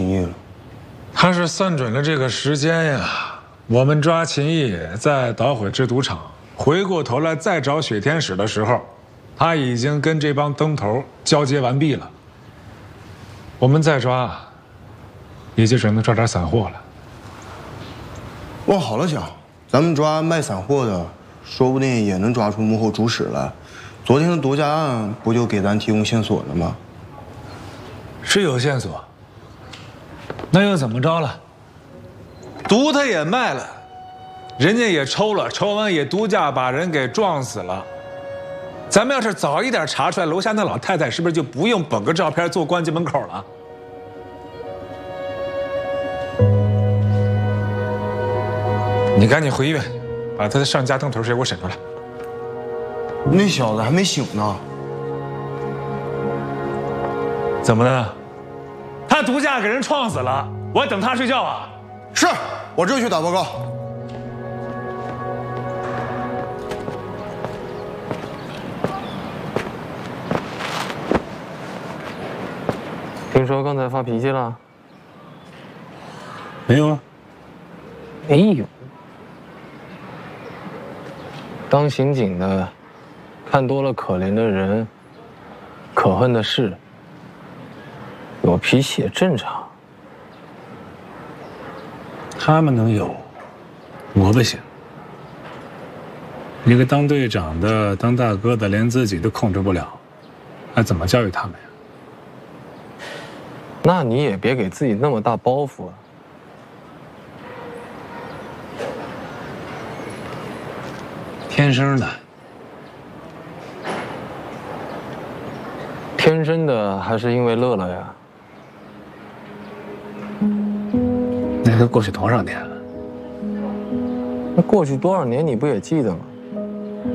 秦毅了？ 他是算准了这个时间呀。我们抓秦毅，在捣毁制毒厂，回过头来再找雪天使的时候，他已经跟这帮灯头交接完毕了。我们再抓，也就只能抓点散货了。 往好了想，咱们抓卖散货的，说不定也能抓出幕后主使来。昨天的毒驾案不就给咱提供线索了吗？ 是有线索，那又怎么着了？毒他也卖了，人家也抽了，抽完也毒驾把人给撞死了。咱们要是早一点查出来，楼下那老太太是不是就不用本个照片坐关进门口了？你赶紧回医院，把他的上家灯头谁给我审出来。 那小子还没醒呢。 怎么了？他毒驾给人撞死了，我还等他睡觉啊？ 是，我这就去打报告。 听说刚才发脾气了？ 没有啊。 没有。当刑警的，看多了可怜的人，可恨的事，有脾气也正常。 他们能有，我不行。一个当队长的、当大哥的，连自己都控制不了，还怎么教育他们呀？ 那你也别给自己那么大包袱啊。 天生的。 天生的还是因为乐乐呀？ 那都过去多少年了？ 那过去多少年你不也记得吗？